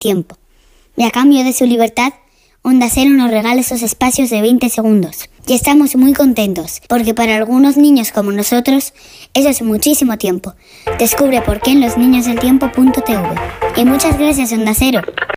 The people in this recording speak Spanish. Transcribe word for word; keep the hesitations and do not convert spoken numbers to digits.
tiempo. Y a cambio de su libertad, Onda Cero nos regala esos espacios de veinte segundos. Y estamos muy contentos, porque para algunos niños como nosotros, eso es muchísimo tiempo. Descubre por qué en los niños del tiempo punto t v. Y muchas gracias, Onda Cero.